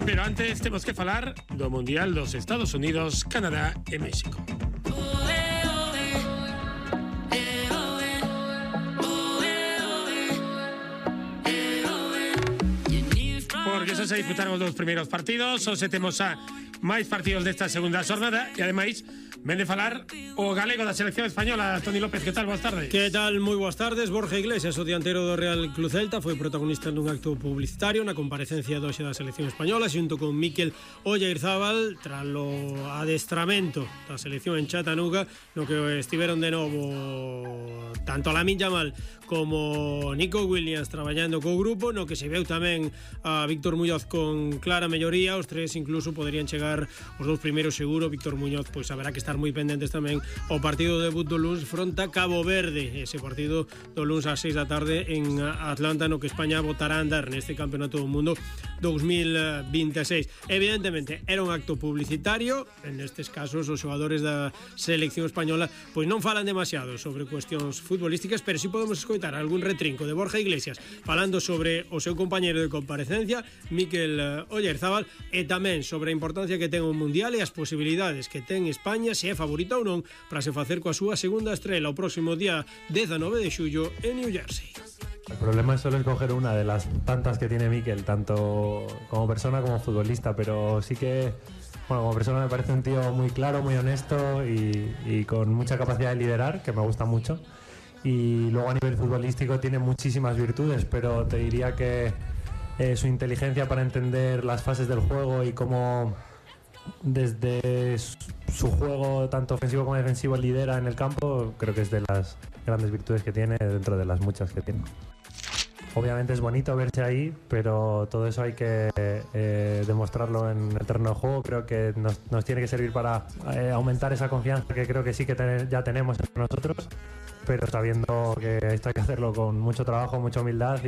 Pero antes temos que falar do Mundial dos Estados Unidos, Canadá e México. Porque só se disputaron os dous primeiros partidos, só se temos a máis partidos desta segunda xornada e ademais vende falar o galego da selección española, Toni López. Que tal? Boas tardes. Que tal? Moi boas tardes. Borja Iglesias, o dianteiro do Real Club Celta, foi protagonista dun acto publicitario na comparecencia doxe da selección española xunto con Mikel Oyarzabal tras o adestramento da selección en Chattanooga, no que estiveron de novo tanto Lamine Yamal como Nico Williams traballando co grupo, no que se veu tamén a Víctor Muñoz con clara melloría. Os tres incluso poderían chegar os dous primeiros seguro. Víctor Muñoz pois haberá que estar moi pendentes tamén o partido de debut do luns fronte a Cabo Verde, ese partido do luns ás 6 da tarde en Atlanta, no que España botará a andar neste Campeonato do Mundo 2026. Evidentemente era un acto publicitario. En estes casos os xogadores da selección española pois non falan demasiado sobre cuestións futbolísticas, pero si podemos escoitar algún retrinco de Borja Iglesias falando sobre o seu compañeiro de comparecencia, Mikel Oyarzabal, e tamén sobre a importancia que ten o Mundial e as posibilidades que ten España, se é favorita ou non, para se facer coa súa segunda estrela o próximo día 19 de xullo en New Jersey. El problema es solo escoger una de las tantas que tiene Mikel, tanto como persona como futbolista, pero sí que, bueno, como persona me parece un tío muy claro, muy honesto y con mucha capacidad de liderar, que me gusta mucho. Y luego a nivel futbolístico tiene muchísimas virtudes, pero te diría que su inteligencia para entender las fases del juego y cómo desde su juego tanto ofensivo como defensivo lidera en el campo, creo que es de las grandes virtudes que tiene dentro de las muchas que tiene. Obviamente es bonito verse ahí, pero todo eso hay que demostrarlo en el terreno de juego. Creo que nos tiene que servir para aumentar esa confianza que creo que sí que ya tenemos entre nosotros, pero sabiendo que esto hay que hacerlo con mucho trabajo, mucha humildad